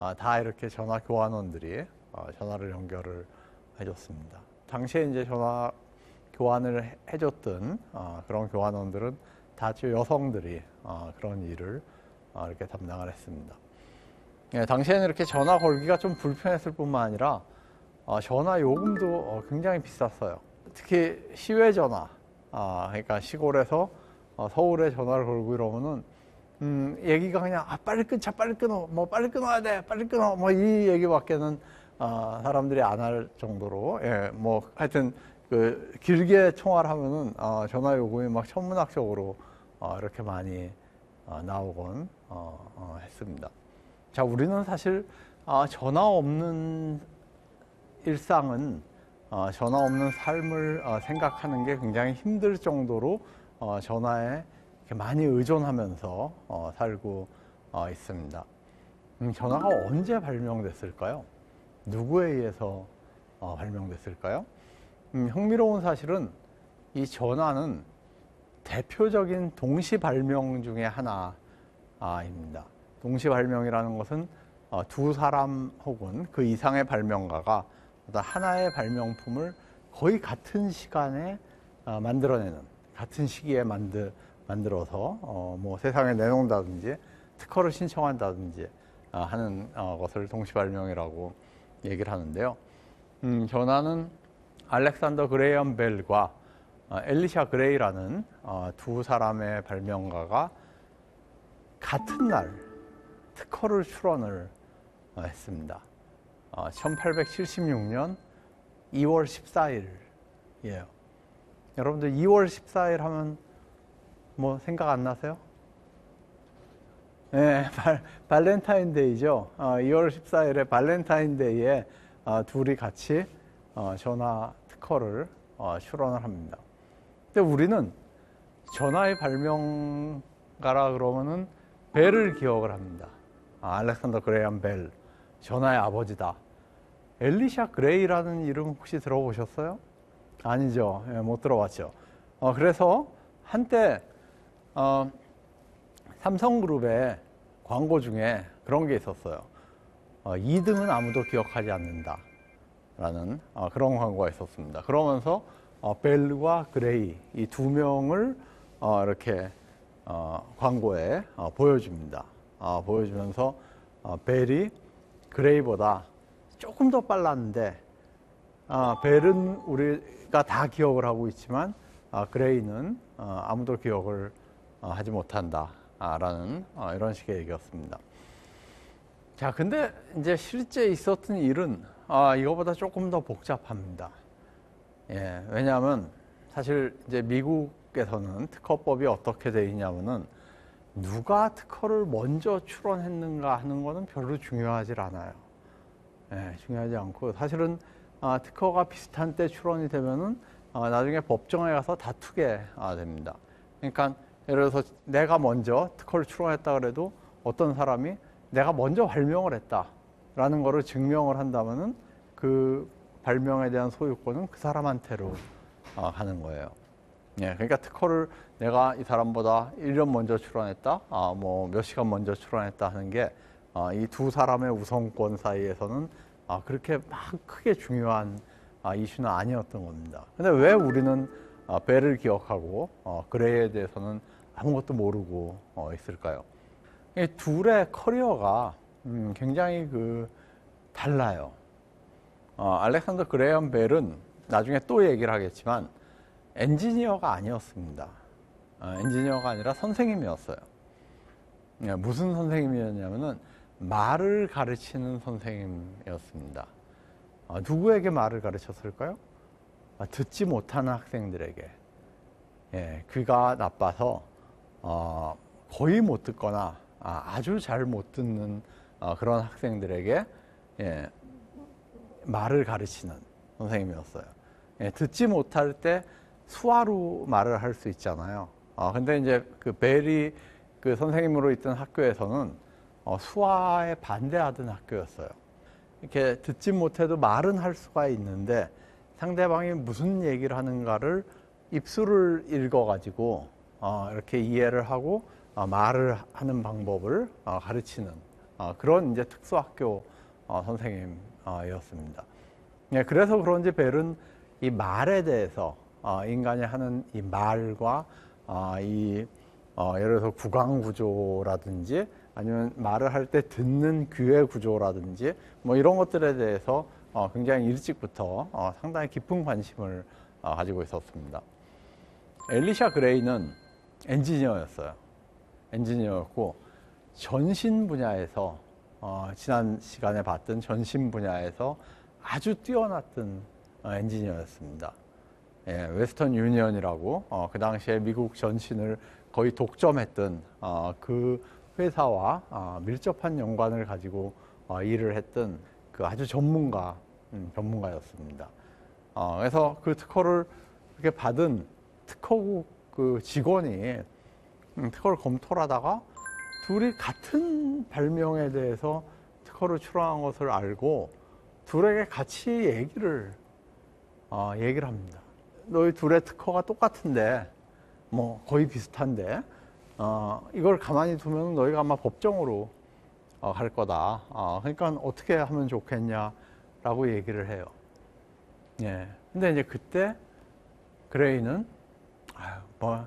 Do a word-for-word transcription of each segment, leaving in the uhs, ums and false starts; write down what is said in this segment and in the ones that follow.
다 이렇게 전화 교환원들이 전화를 연결을 해줬습니다. 당시에 이제 전화 교환을 해줬던 그런 교환원들은 다 여성들이 그런 일을 이렇게 담당을 했습니다. 예, 당시에는 이렇게 전화 걸기가 좀 불편했을 뿐만 아니라 전화 요금도 굉장히 비쌌어요. 특히 시외 전화, 그러니까 시골에서 서울에 전화를 걸고 이러면은 음, 얘기가 그냥 아 빨리 끊자 빨리 끊어 뭐 빨리 끊어야 돼 빨리 끊어 뭐 이 얘기밖에는 어, 사람들이 안 할 정도로 예, 뭐 하여튼 그 길게 통화를 하면은 어, 전화 요금이 막 천문학적으로 어, 이렇게 많이 어, 나오곤 어, 어, 했습니다. 자, 우리는 사실 어, 전화 없는 일상은 어, 전화 없는 삶을 어, 생각하는 게 굉장히 힘들 정도로 어, 전화에 많이 의존하면서 어, 살고 어, 있습니다. 음, 전화가 언제 발명됐을까요? 누구에 의해서 어, 발명됐을까요? 음, 흥미로운 사실은 이 전화는 대표적인 동시 발명 중에 하나입니다. 동시 발명이라는 것은 어, 두 사람 혹은 그 이상의 발명가가 어떤 하나의 발명품을 거의 같은 시간에 어, 만들어내는, 같은 시기에 만들 만들어서 어, 뭐 세상에 내놓는다든지 특허를 신청한다든지 어, 하는 어, 것을 동시 발명이라고 얘기를 하는데요. 음, 전화는 알렉산더 그레이엄 벨과 어, 엘리샤 그레이라는 어, 두 사람의 발명가가 같은 날 특허를 출원을 어, 했습니다. 어, 천팔백칠십육 년 이월 십사일이에요. 여러분들 이월 십사일 하면 뭐 생각 안 나세요? 네, 발, 발렌타인데이죠. 어, 이월 십사일에 발렌타인데이에 어, 둘이 같이 어, 전화 특허를 어, 출원을 합니다. 근데 우리는 전화의 발명가라 그러면은 벨을 기억을 합니다. 아, 알렉산더 그레이엄 벨, 전화의 아버지다. 엘리샤 그레이라는 이름 혹시 들어보셨어요? 아니죠. 예, 못 들어봤죠. 어, 그래서 한때 어, 삼성그룹의 광고 중에 그런 게 있었어요. 어, 이 등은 아무도 기억하지 않는다 라는 어, 그런 광고가 있었습니다. 그러면서 어, 벨과 그레이 이 두 명을 어, 이렇게 어, 광고에 어, 보여줍니다. 어, 보여주면서 어, 벨이 그레이보다 조금 더 빨랐는데 어, 벨은 우리가 다 기억을 하고 있지만 어, 그레이는 어, 아무도 기억을 어, 하지 못한다 라는 어, 이런 식의 얘기였습니다. 자, 근데 이제 실제 있었던 일은 어, 이거보다 조금 더 복잡합니다. 예, 왜냐하면 사실 이제 미국에서는 특허법이 어떻게 되어 있냐면은 누가 특허를 먼저 출원했는가 하는 거는 별로 중요하지 않아요. 예, 중요하지 않고 사실은 아, 특허가 비슷한 때 출원이 되면은 아, 나중에 법정에 가서 다투게 아, 됩니다. 그러니까 예를 들어서 내가 먼저 특허를 출원했다 그래도 어떤 사람이 내가 먼저 발명을 했다라는 거를 증명을 한다면은 그 발명에 대한 소유권은 그 사람한테로 아, 가는 거예요. 예, 그러니까 특허를 내가 이 사람보다 일 년 먼저 출원했다, 아, 뭐 몇 시간 먼저 출원했다 하는 게 아, 이 두 사람의 우선권 사이에서는 아, 그렇게 막 크게 중요한 아, 이슈는 아니었던 겁니다. 근데 왜 우리는 아, 벨을 기억하고 어, 그레이에 대해서는 아무것도 모르고 어, 있을까요? 이 둘의 커리어가 음, 굉장히 그 달라요. 어, 알렉산더 그레이엄 벨은 나중에 또 얘기를 하겠지만 엔지니어가 아니었습니다. 어, 엔지니어가 아니라 선생님이었어요. 예, 무슨 선생님이었냐면은 말을 가르치는 선생님이었습니다. 어, 누구에게 말을 가르쳤을까요? 어, 듣지 못하는 학생들에게. 예, 귀가 나빠서 어, 거의 못 듣거나 아, 아주 잘 못 듣는 어, 그런 학생들에게 예, 말을 가르치는 선생님이었어요. 예, 듣지 못할 때 수화로 말을 할 수 있잖아요. 어, 근데 이제 그 벨이 그 선생님으로 있던 학교에서는 어, 수화에 반대하던 학교였어요. 이렇게 듣지 못해도 말은 할 수가 있는데 상대방이 무슨 얘기를 하는가를 입술을 읽어가지고 어, 이렇게 이해를 하고 어, 말을 하는 방법을 어, 가르치는 어, 그런 이제 특수학교 어, 선생님이었습니다. 예, 그래서 그런지 벨은 이 말에 대해서 어, 인간이 하는 이 말과 어, 이 어, 예를 들어서 구강 구조라든지 아니면 말을 할 때 듣는 귀의 구조라든지 뭐 이런 것들에 대해서 어, 굉장히 일찍부터 어, 상당히 깊은 관심을 어, 가지고 있었습니다. 엘리샤 그레이는 엔지니어였어요. 엔지니어였고 전신 분야에서 어, 지난 시간에 봤던 전신 분야에서 아주 뛰어났던 어, 엔지니어였습니다. 예, 웨스턴 유니언이라고 어, 그 당시에 미국 전신을 거의 독점했던 어, 그 회사와 어, 밀접한 연관을 가지고 어, 일을 했던 그 아주 전문가 음, 전문가였습니다. 어, 그래서 그 특허를 그렇게 받은 특허국 그 직원이 음, 특허를 검토를 하다가 둘이 같은 발명에 대해서 특허를 출원한 것을 알고 둘에게 같이 얘기를 어, 얘기를 합니다. 너희 둘의 특허가 똑같은데 뭐 거의 비슷한데 어, 이걸 가만히 두면 너희가 아마 법정으로 어, 갈 거다. 어, 그러니까 어떻게 하면 좋겠냐라고 얘기를 해요. 예. 근데 이제 그때 그레이는 아유, 뭐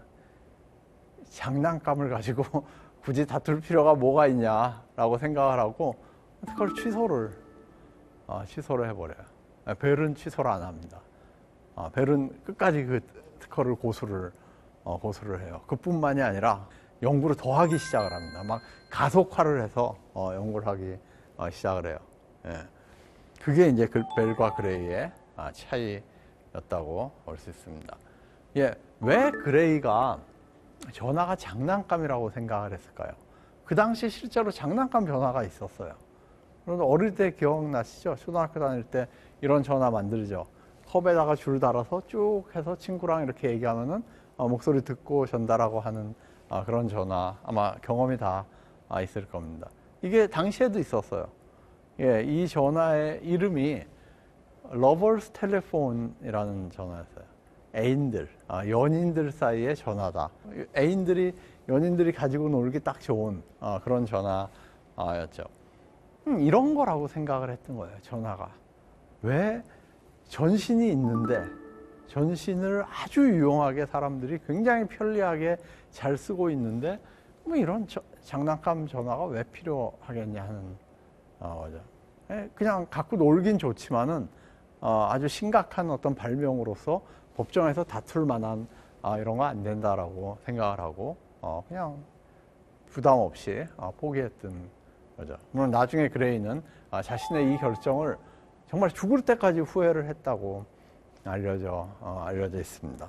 장난감을 가지고 굳이 다툴 필요가 뭐가 있냐라고 생각을 하고 특허를 취소를 어, 취소를 해버려요. 벨은 취소를 안 합니다. 어, 벨은 끝까지 그 특허를 고수를 어, 고수를 해요. 그뿐만이 아니라 연구를 더 하기 시작을 합니다. 막 가속화를 해서 어, 연구를 하기 어, 시작을 해요. 예. 그게 이제 그 벨과 그레이의 아, 차이였다고 볼 수 있습니다. 예, 왜 그레이가 전화가 장난감이라고 생각을 했을까요? 그 당시 실제로 장난감 전화가 있었어요. 그런데 어릴 때 기억나시죠? 초등학교 다닐 때 이런 전화 만들죠. 컵에다가 줄 달아서 쭉 해서 친구랑 이렇게 얘기하면은 어, 목소리 듣고 전달하고 하는 어, 그런 전화 아마 경험이 다 아, 있을 겁니다. 이게 당시에도 있었어요. 예, 이 전화의 이름이 러버스 텔레폰이라는 전화였어요. 애인들, 아, 연인들 사이의 전화다. 애인들이 연인들이 가지고 놀기 딱 좋은 어, 그런 전화였죠. 음, 이런 거라고 생각을 했던 거예요. 전화가 왜 전신이 있는데 전신을 아주 유용하게 사람들이 굉장히 편리하게 잘 쓰고 있는데 뭐 이런 저, 장난감 전화가 왜 필요하겠냐 하는 어, 거죠. 예, 그냥 갖고 놀긴 좋지만은 어, 아주 심각한 어떤 발명으로서 법정에서 다툴 만한 아, 이런 거 안 된다라고 생각을 하고 어, 그냥 부담 없이 어, 포기했던 거죠. 물론 나중에 그레이는 아, 자신의 이 결정을 정말 죽을 때까지 후회를 했다고 알려져 어, 알려져 있습니다.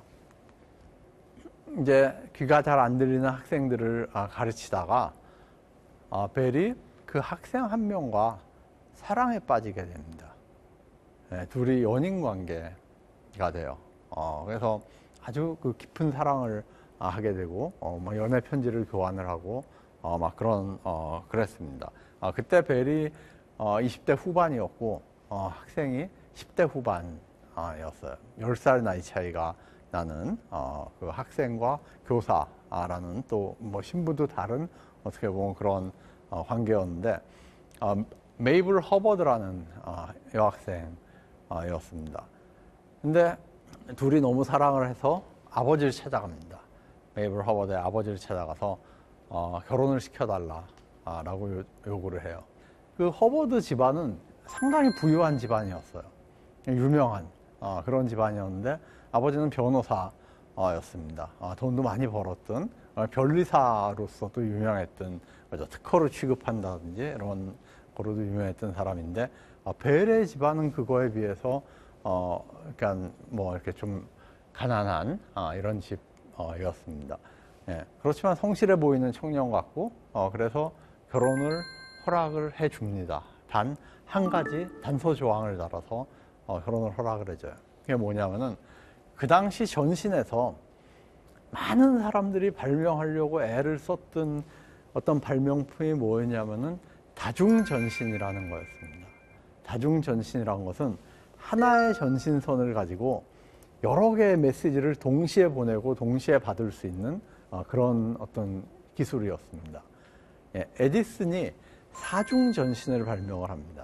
이제 귀가 잘 안 들리는 학생들을 아, 가르치다가 아, 벨이 그 학생 한 명과 사랑에 빠지게 됩니다. 네, 둘이 연인 관계가 돼요. 어, 그래서 아주 그 깊은 사랑을 아, 하게 되고 어, 막 연애 편지를 교환을 하고 어, 막 그런 어, 그랬습니다. 아, 그때 벨이 어, 이십 대 후반이었고 어, 학생이 십 대 후반이었어요. 열 살 나이 차이가 나는 어, 그 학생과 교사라는 또 뭐 신분도 다른 어떻게 보면 그런 어, 관계였는데 어, 메이블 허버드라는 어, 여학생이었습니다. 근데 둘이 너무 사랑을 해서 아버지를 찾아갑니다. 메이블 허버드의 아버지를 찾아가서 어, 결혼을 시켜달라라고 요구를 해요. 그 허버드 집안은 상당히 부유한 집안이었어요. 유명한 어, 그런 집안이었는데 아버지는 변호사였습니다. 어, 돈도 많이 벌었던 어, 변리사로서도 유명했던 그죠? 특허를 취급한다든지 이런 거로도 유명했던 사람인데 어, 벨의 집안은 그거에 비해서 어, 그러니까 뭐 이렇게 좀 가난한 어, 이런 집이었습니다. 예, 그렇지만 성실해 보이는 청년 같고 어, 그래서 결혼을 허락을 해줍니다. 단 한 가지 단서 조항을 달아서 어, 결혼을 허락을 해줘요. 그게 뭐냐면은 그 당시 전신에서 많은 사람들이 발명하려고 애를 썼던 어떤 발명품이 뭐였냐면은 다중전신이라는 거였습니다. 다중전신이라는 것은 하나의 전신선을 가지고 여러 개의 메시지를 동시에 보내고 동시에 받을 수 있는 어, 그런 어떤 기술이었습니다. 예, 에디슨이 사중전신을 발명을 합니다.